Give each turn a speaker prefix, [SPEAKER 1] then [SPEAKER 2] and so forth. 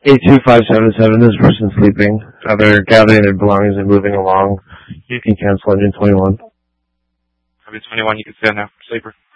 [SPEAKER 1] 82577, this person's sleeping. They're gathering their belongings and moving along. You can cancel engine 21.
[SPEAKER 2] Copy 21, you can stand now. Sleeper.